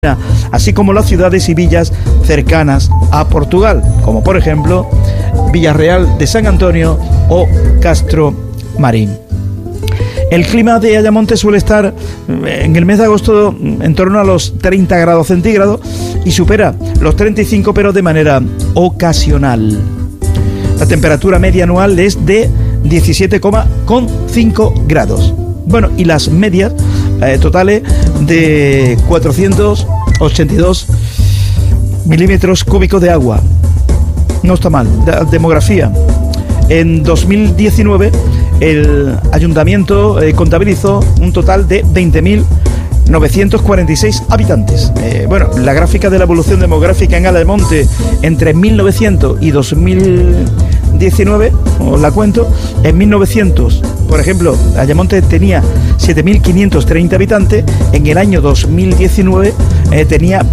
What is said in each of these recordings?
así como las ciudades y villas cercanas a Portugal, como por ejemplo Villarreal de San Antonio o Castro Marín. El clima de Ayamonte suele estar en el mes de agosto en torno a los 30 grados centígrados y supera los 35, pero de manera ocasional. La temperatura media anual es de 17,5 grados. Bueno, y las medias totales de 482 milímetros cúbicos de agua. No está mal. Demografía. En 2019 el ayuntamiento contabilizó un total de 20.946 habitantes. Bueno, la gráfica de la evolución demográfica en Ayamonte entre 1900 y 2019, os la cuento. En 1900, por ejemplo, Ayamonte tenía 7.530 habitantes. En el año 2019 tenía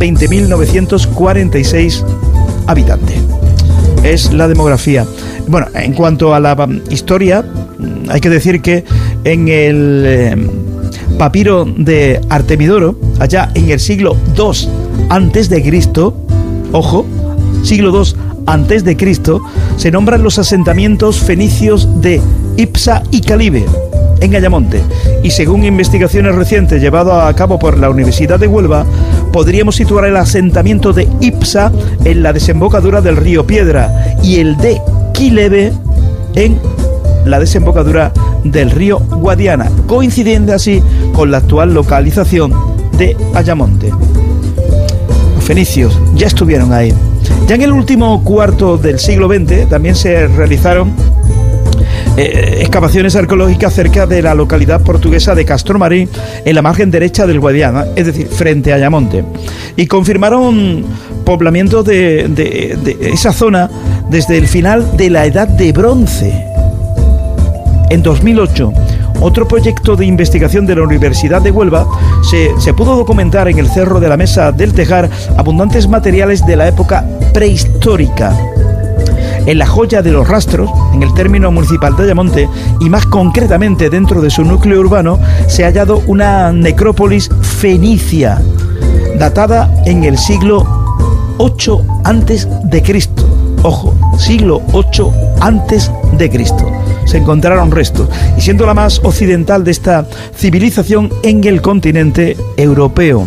20.946 habitantes. Es la demografía. Bueno, en cuanto a la historia, hay que decir que en el papiro de Artemidoro, allá en el siglo II antes de Cristo, ojo, siglo II antes de Cristo, se nombran los asentamientos fenicios de Ipsa y Calibe en Ayamonte, y según investigaciones recientes llevadas a cabo por la Universidad de Huelva, podríamos situar el asentamiento de Ipsa en la desembocadura del río Piedra y el de Quilebe en la desembocadura del río Guadiana, coincidiendo así con la actual localización de Ayamonte. Los fenicios ya estuvieron ahí. Ya en el último cuarto del siglo XX también se realizaron excavaciones arqueológicas cerca de la localidad portuguesa de Castro Marín, en la margen derecha del Guadiana, es decir, frente a Ayamonte, y confirmaron poblamiento de esa zona desde el final de la Edad de Bronce. En 2008, otro proyecto de investigación de la Universidad de Huelva se pudo documentar en el Cerro de la Mesa del Tejar abundantes materiales de la época prehistórica. En la Joya de los Rastros, en el término municipal de Ayamonte, y más concretamente dentro de su núcleo urbano, se ha hallado una necrópolis fenicia, datada en el siglo VIII antes de Cristo. Ojo, siglo VIII antes de Cristo. Se encontraron restos, y siendo la más occidental de esta civilización en el continente europeo.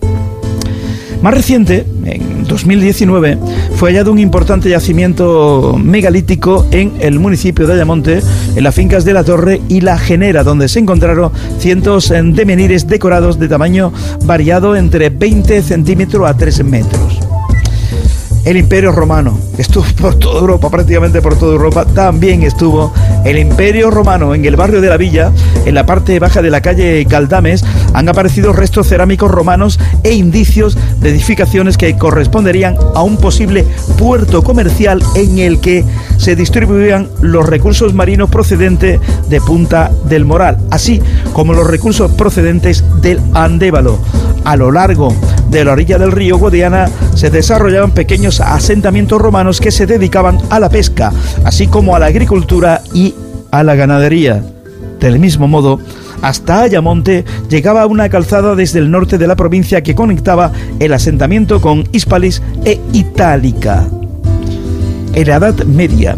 Más reciente, en 2019, fue hallado un importante yacimiento megalítico en el municipio de Ayamonte, en las fincas de La Torre y La Genera, donde se encontraron cientos de menhires decorados de tamaño variado entre 20 centímetros a 3 metros. El Imperio Romano estuvo por toda Europa, prácticamente por toda Europa. También estuvo el Imperio Romano en el barrio de la Villa, en la parte baja de la calle Galdames. Han aparecido restos cerámicos romanos e indicios de edificaciones que corresponderían a un posible puerto comercial en el que se distribuían los recursos marinos procedentes de Punta del Moral, así como los recursos procedentes del Andévalo. A lo largo de la orilla del río Guadiana se desarrollaban pequeños asentamientos romanos que se dedicaban a la pesca, así como a la agricultura y a la ganadería. Del mismo modo, hasta Ayamonte llegaba una calzada desde el norte de la provincia que conectaba el asentamiento con Hispalis e Itálica. En la Edad Media,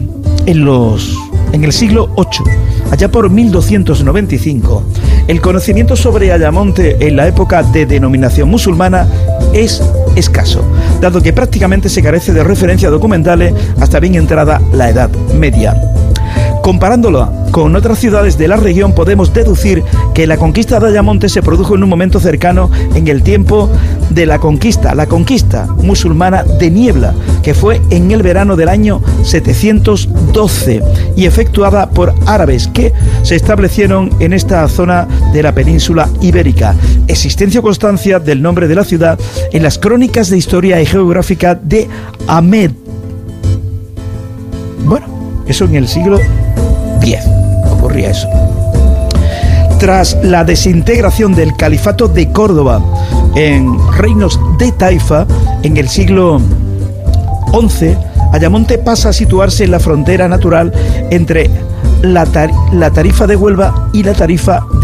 en el siglo VIII, allá por 1295, el conocimiento sobre Ayamonte en la época de denominación musulmana es escaso, dado que prácticamente se carece de referencias documentales hasta bien entrada la Edad Media. Comparándolo con otras ciudades de la región, podemos deducir que la conquista de Ayamonte se produjo en un momento cercano en el tiempo de la conquista musulmana de Niebla, que fue en el verano del año 712 y efectuada por árabes que se establecieron en esta zona de la península ibérica. Existencia o constancia del nombre de la ciudad en las crónicas de historia y geográfica de Ahmed. Bueno, eso en el siglo X ocurría eso. Tras la desintegración del califato de Córdoba en reinos de Taifa en el siglo XI, Ayamonte pasa a situarse en la frontera natural entre la tarifa de Huelva y la tarifa del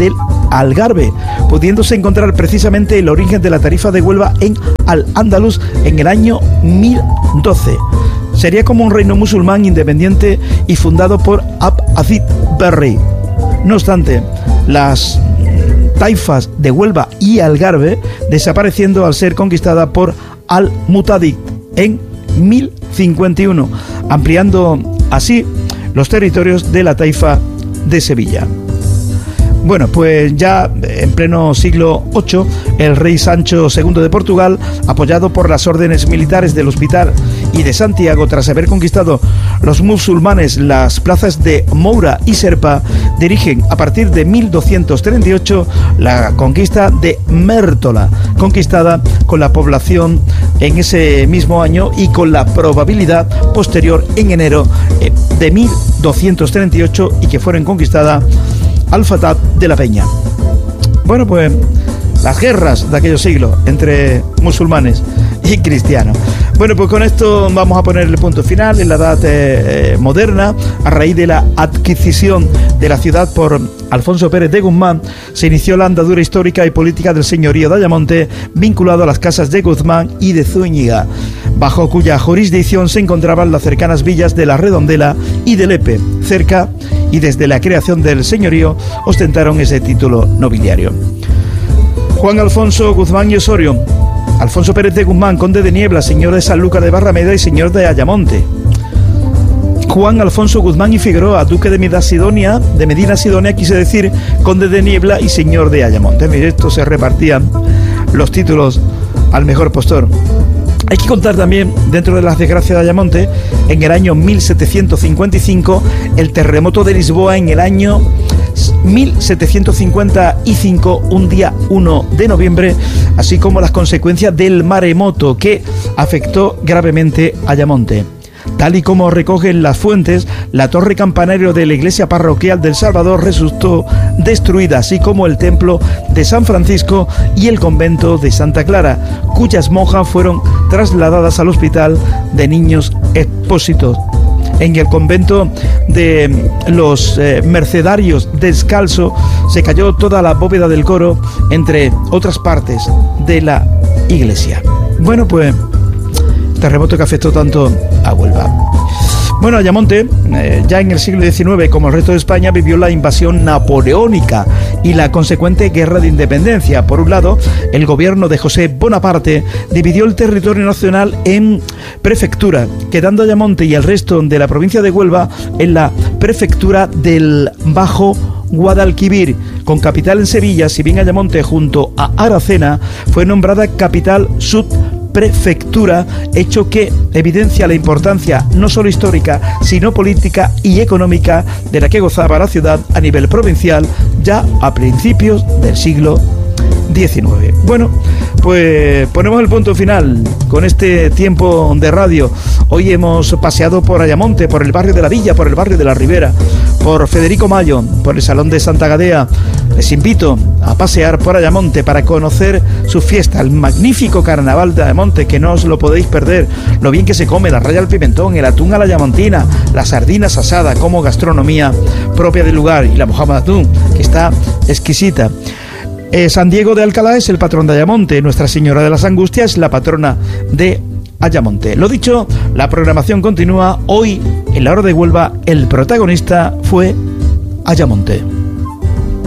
Algarve, pudiéndose encontrar precisamente el origen de la tarifa de Huelva en Al-Ándalus en el año 1012. Sería como un reino musulmán independiente y fundado por Abd Aziz Berri. No obstante, las taifas de Huelva y Algarve desapareciendo al ser conquistada por Al-Mutadid en 1051, ampliando así los territorios de la taifa de Sevilla. Bueno, pues ya en pleno siglo VIII, el rey Sancho II de Portugal, apoyado por las órdenes militares del Hospital y de Santiago, tras haber conquistado los musulmanes las plazas de Moura y Serpa, dirigen a partir de 1238 la conquista de Mértola, conquistada con la población en ese mismo año y con la probabilidad posterior en enero de 1238 y que fueron conquistadas Al-Fatah de la Peña. Bueno, pues las guerras de aquellos siglos entre musulmanes y cristianos. Bueno, pues con esto vamos a poner el punto final en la edad moderna. A raíz de la adquisición de la ciudad por Alfonso Pérez de Guzmán, se inició la andadura histórica y política del señorío de Ayamonte, vinculado a las casas de Guzmán y de Zúñiga, bajo cuya jurisdicción se encontraban las cercanas villas de La Redondela y de Lepe, cerca, y desde la creación del señorío ostentaron ese título nobiliario. Juan Alfonso Guzmán y Osorio, Alfonso Pérez de Guzmán, conde de Niebla, señor de Sanlúcar de Barrameda y señor de Ayamonte. Juan Alfonso Guzmán y Figueroa, duque de Medina Sidonia, quise decir conde de Niebla y señor de Ayamonte. Mire, esto se repartían los títulos al mejor postor. Hay que contar también, dentro de las desgracias de Ayamonte, en el año 1755, el terremoto de Lisboa en el año 1755, un día 1 de noviembre, así como las consecuencias del maremoto que afectó gravemente a Ayamonte. Tal y como recogen las fuentes, la torre campanario de la iglesia parroquial del Salvador resultó destruida, así como el templo de San Francisco y el convento de Santa Clara, cuyas monjas fueron trasladadas al hospital de niños Expósitos. En el convento de los Mercedarios Descalzo se cayó toda la bóveda del coro, entre otras partes de la iglesia. Bueno, pues terremoto que afectó tanto a Huelva. Bueno, Ayamonte, ya en el siglo XIX, como el resto de España, vivió la invasión napoleónica y la consecuente guerra de independencia. Por un lado, el gobierno de José Bonaparte dividió el territorio nacional en prefectura, quedando Ayamonte y el resto de la provincia de Huelva en la prefectura del Bajo Guadalquivir, con capital en Sevilla, si bien Ayamonte, junto a Aracena, fue nombrada capital subprefectura, hecho que evidencia la importancia no solo histórica, sino política y económica de la que gozaba la ciudad a nivel provincial ya a principios del siglo XIX. Bueno, pues ponemos el punto final con este tiempo de radio. Hoy hemos paseado por Ayamonte, por el barrio de la Villa, por el barrio de la Ribera, por Federico Mayo, por el Salón de Santa Gadea. Les invito a pasear por Ayamonte para conocer su fiesta, el magnífico carnaval de Ayamonte, que no os lo podéis perder. Lo bien que se come, la raya al pimentón, el atún a la ayamontina, las sardinas asadas como gastronomía propia del lugar, y la mojama de atún, que está exquisita. San Diego de Alcalá es el patrón de Ayamonte. Nuestra Señora de las Angustias es la patrona de Ayamonte. Lo dicho, la programación continúa. Hoy, en la hora de Huelva, el protagonista fue Ayamonte.